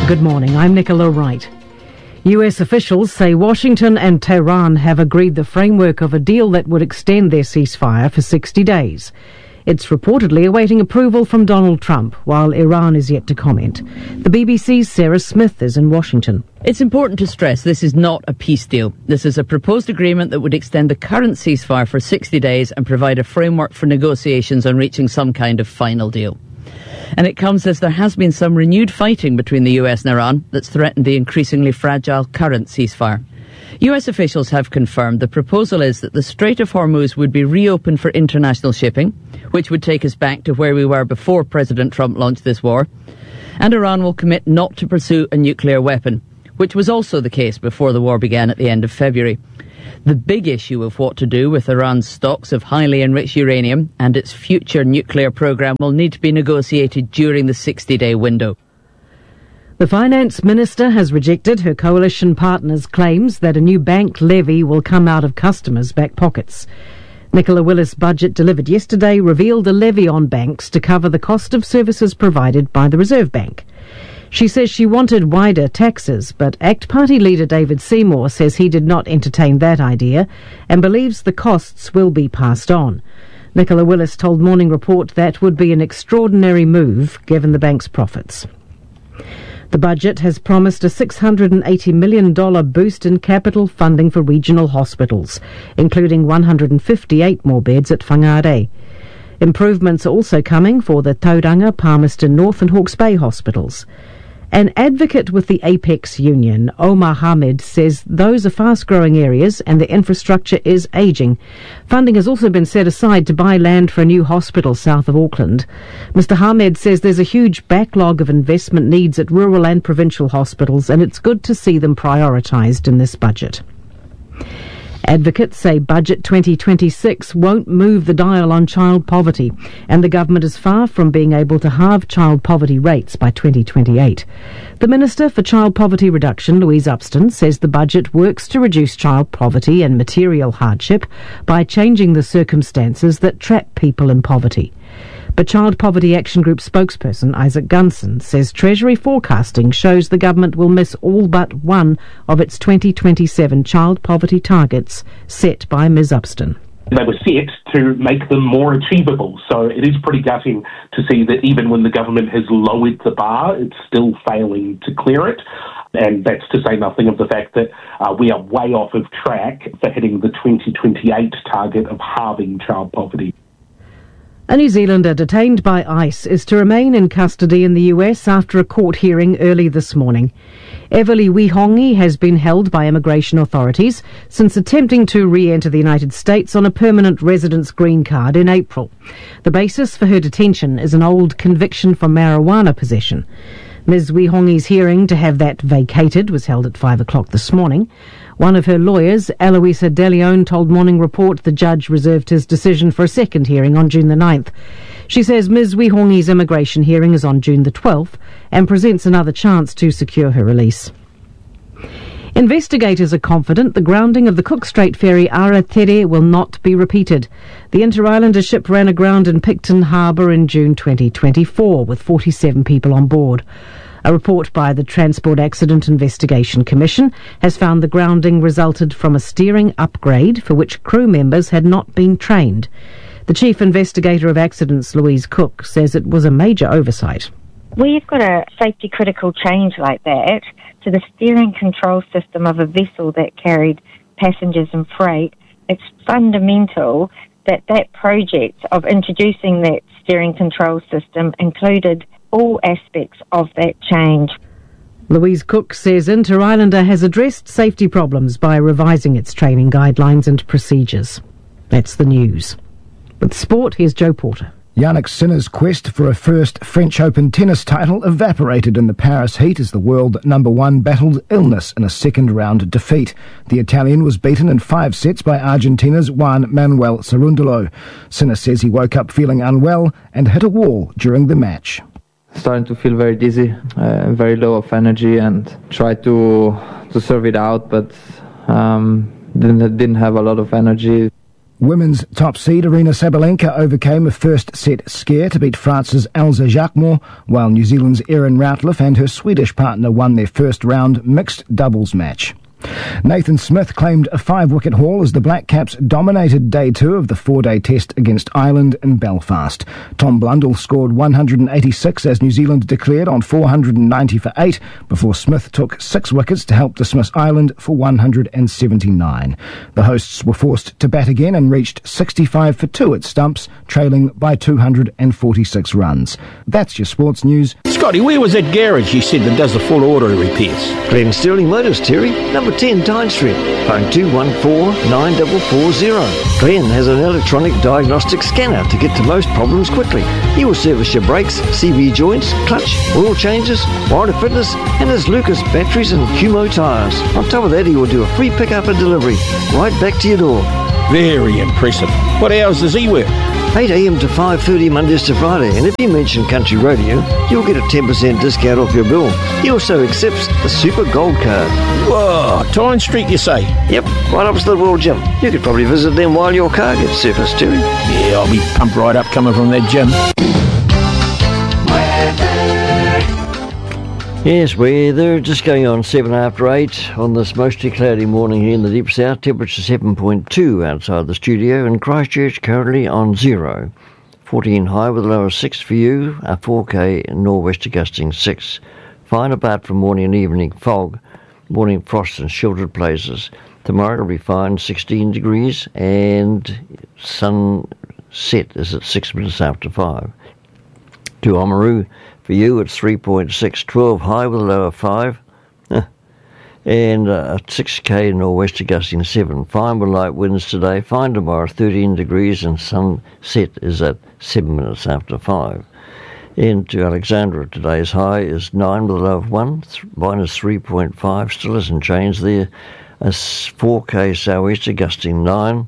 Good morning, I'm Nicola Wright. US officials say Washington and Tehran have agreed the framework of a deal that would extend their ceasefire for 60 days. It's reportedly awaiting approval from Donald Trump, while Iran is yet to comment. The BBC's Sarah Smith is in Washington. It's important to stress this is not a peace deal. This is a proposed agreement that would extend the current ceasefire for 60 days and provide a framework for negotiations on reaching some kind of final deal. And it comes as there has been some renewed fighting between the US and Iran that's threatened the increasingly fragile current ceasefire. US officials have confirmed the proposal is that the Strait of Hormuz would be reopened for international shipping, which would take us back to where we were before President Trump launched this war. And Iran will commit not to pursue a nuclear weapon, which was also the case before the war began at the end of February. The big issue of what to do with Iran's stocks of highly enriched uranium and its future nuclear program will need to be negotiated during the 60-day window. The finance minister has rejected her coalition partner's claims that a new bank levy will come out of customers' back pockets. Nicola Willis' budget delivered yesterday revealed a levy on banks to cover the cost of services provided by the Reserve Bank. She says she wanted wider taxes, but ACT Party leader David Seymour says he did not entertain that idea and believes the costs will be passed on. Nicola Willis told Morning Report that would be an extraordinary move given the bank's profits. The budget has promised a $680 million boost in capital funding for regional hospitals, including 158 more beds at Whangarei. Improvements are also coming for the Tauranga, Palmerston North and Hawke's Bay hospitals. An advocate with the Apex Union, Omar Hamed, says those are fast-growing areas and the infrastructure is ageing. Funding has also been set aside to buy land for a new hospital south of Auckland. Mr Hamed says there's a huge backlog of investment needs at rural and provincial hospitals, and it's good to see them prioritised in this budget. Advocates say Budget 2026 won't move the dial on child poverty, and the government is far from being able to halve child poverty rates by 2028. The Minister for Child Poverty Reduction, Louise Upston, says the budget works to reduce child poverty and material hardship by changing the circumstances that trap people in poverty. But Child Poverty Action Group spokesperson Isaac Gunson says Treasury forecasting shows the government will miss all but one of its 2027 child poverty targets set by Ms Upston. They were set to make them more achievable, so it is pretty gutting to see that even when the government has lowered the bar, it's still failing to clear it. And that's to say nothing of the fact that we are way off of track for hitting the 2028 target of halving child poverty. A New Zealander detained by ICE is to remain in custody in the US after a court hearing early this morning. Everly Wihongi has been held by immigration authorities since attempting to re-enter the United States on a permanent residence green card in April. The basis for her detention is an old conviction for marijuana possession. Ms Wihongi's hearing to have that vacated was held at 5 o'clock this morning. One of her lawyers, Eloisa De Leon, told Morning Report the judge reserved his decision for a second hearing on June the 9th. She says Ms Wihongi's immigration hearing is on June the 12th and presents another chance to secure her release. Investigators are confident the grounding of the Cook Strait ferry Ara Tere will not be repeated. The Inter-Islander ship ran aground in Picton Harbour in June 2024 with 47 people on board. A report by the Transport Accident Investigation Commission has found the grounding resulted from a steering upgrade for which crew members had not been trained. The Chief Investigator of Accidents, Louise Cook, says it was a major oversight. We've got a safety critical change like that to the steering control system of a vessel that carried passengers and freight. It's fundamental that that project of introducing that steering control system included all aspects of that change. Louise Cook says Inter-Islander has addressed safety problems by revising its training guidelines and procedures. That's the news. With sport, here's Joe Porter. Jannik Sinner's quest for a first French Open tennis title evaporated in the Paris heat as the world number one battled illness in a second-round defeat. The Italian was beaten in 5 sets by Argentina's Juan Manuel Cerundolo. Sinner says he woke up feeling unwell and hit a wall during the match. Starting to feel very dizzy, very low of energy, and tried to serve it out, but didn't have a lot of energy. Women's top seed Aryna Sabalenka overcame a first-set scare to beat France's Elsa Jacquemont, while New Zealand's Erin Routliffe and her Swedish partner won their first-round mixed doubles match. Nathan Smith claimed a 5-wicket haul as the Black Caps dominated day 2 of the 4-day test against Ireland in Belfast. Tom Blundell scored 186 as New Zealand declared on 490 for 8, before Smith took 6 wickets to help dismiss Ireland for 179. The hosts were forced to bat again and reached 65 for 2 at stumps, trailing by 246 runs. That's your sports news. Scotty, where was that garage you said that does the full auto repairs? Glen Stirling Motors, Terry. Number 10 Tyne Street. Phone 214-9440. Glen has an electronic diagnostic scanner to get to most problems quickly. He will service your brakes, CV joints, clutch, oil changes, warranty fitness, and his Lucas batteries and Kumho tyres. On top of that, he will do a free pickup and delivery right back to your door. Very impressive. What hours does he work? 8 a.m. to 5:30 Mondays to Friday, and if you mention Country Radio, you'll get a 10% discount off your bill. He also accepts the Super Gold Card. Whoa, Tyne Street you say? Yep, right up to the Royal Gym. You could probably visit them while your car gets serviced, Terry. Yeah, I'll be pumped right up coming from that gym. Yes, weather just going on 7 after 8 on this mostly cloudy morning here in the deep south. Temperature 7.2 outside the studio, and Christchurch currently on 0. 14 high with a low of 6 for you, a 4K nor'wester gusting 6. Fine apart from morning and evening fog, morning frost in sheltered places. Tomorrow it'll be fine, 16 degrees, and sunset is at 6 minutes after 5. To Oamaru, for you, it's 3.6, 12 high with a low of 5, and a 6K nor'wester gusting 7. Fine with light winds today, fine tomorrow, 13 degrees, and sunset is at 7 minutes after 5. And to Alexandra, today's high is 9 with a low of 1, minus 3.5, still isn't changed there. A 4K sou'wester gusting 9,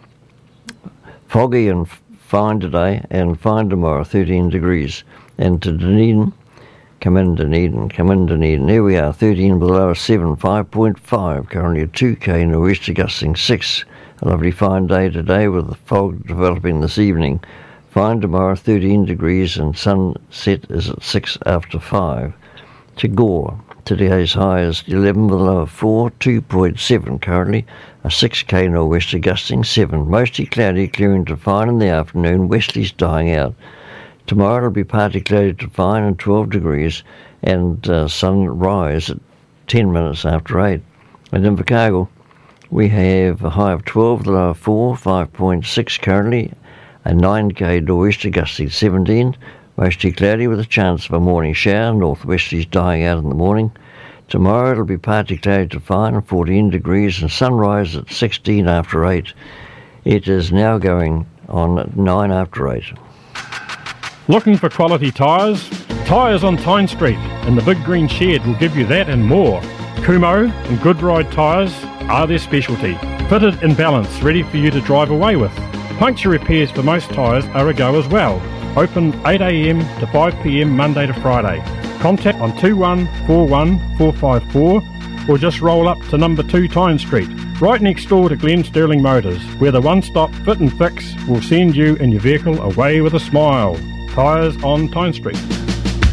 foggy and fine today, and fine tomorrow, 13 degrees. And to Dunedin, come in Dunedin. Here we are, 13 below 7, 5.5. Currently a 2K nor'wester gusting 6. A lovely fine day today with the fog developing this evening. Fine tomorrow, 13 degrees, and sunset is at 6 after 5. To Gore, today's high is 11 with a low of 4, 2.7 currently. A 6K nor'wester gusting 7. Mostly cloudy, clearing to fine in the afternoon. Westerlies dying out. Tomorrow it'll be partly cloudy to fine and 12 degrees, and sunrise at 10 minutes after 8. And in Invercargill, we have a high of 12, the low of 4, 5.6 currently, a 9K nor'wester gusting 17, mostly cloudy with a chance of a morning shower, northwesterlies dying out in the morning. Tomorrow it'll be partly cloudy to fine and 14 degrees, and sunrise at 16 after 8. It is now going on at 9 after 8. Looking for quality tyres? Tyres on Tyne Street and the Big Green Shed will give you that and more. Kumho and Goodride tyres are their specialty. Fitted in balance, ready for you to drive away with. Puncture repairs for most tyres are a go as well. Open 8 a.m. to 5 p.m. Monday to Friday. Contact on 2141 454 or just roll up to number 2 Tyne Street, right next door to Glen Stirling Motors, where the one-stop fit and fix will send you and your vehicle away with a smile. Tyres on Tyne Street.